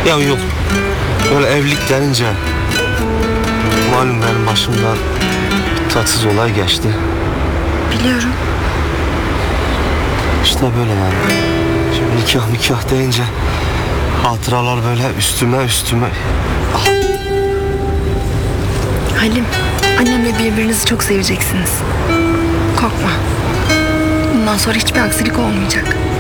Ya yok. Böyle evlilik denince malum benim başımdan bir tatsız olay geçti. Biliyorum. İşte böyle yani. Şimdi nikah deyince hatıralar böyle üstüme. Halim, annemle birbirinizi çok seveceksiniz. Korkma. Bundan sonra hiçbir aksilik olmayacak.